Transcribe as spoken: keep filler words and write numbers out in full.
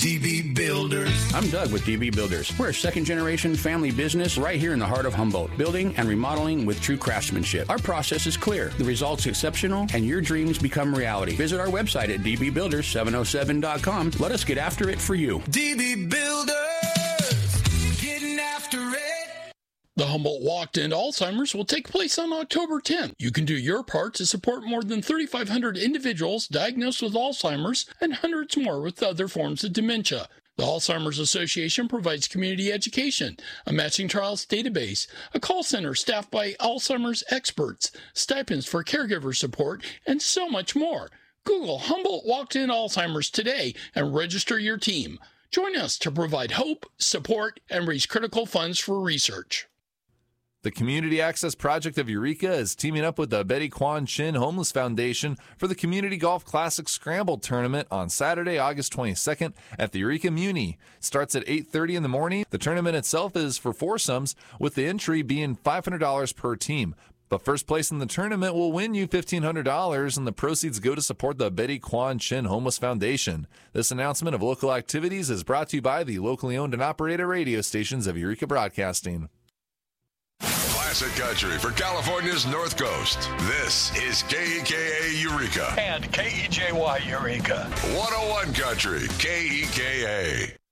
D B Builders. I'm Doug with D B Builders. We're a second-generation family business right here in the heart of Humboldt, building and remodeling with true craftsmanship. Our process is clear, the results exceptional, and your dreams become reality. Visit our website at d b builders seven oh seven dot com. Let us get after it for you. D B Builders, getting after it. The Humboldt Walk to End Alzheimer's will take place on October tenth. You can do your part to support more than thirty-five hundred individuals diagnosed with Alzheimer's and hundreds more with other forms of dementia. The Alzheimer's Association provides community education, a matching trials database, a call center staffed by Alzheimer's experts, stipends for caregiver support, and so much more. Google Humboldt Walk to End Alzheimer's today and register your team. Join us to provide hope, support, and raise critical funds for research. The Community Access Project of Eureka is teaming up with the Betty Quan Chin Homeless Foundation for the Community Golf Classic Scramble Tournament on Saturday, August twenty-second at the Eureka Muni. Starts at eight thirty in the morning. The tournament itself is for foursomes, with the entry being five hundred dollars per team. But first place in the tournament will win you fifteen hundred dollars, and the proceeds go to support the Betty Quan Chin Homeless Foundation. This announcement of local activities is brought to you by the locally owned and operated radio stations of Eureka Broadcasting. Classic country for California's North Coast. This is K E K A Eureka. And K E J Y Eureka. one oh one Country, K E K A.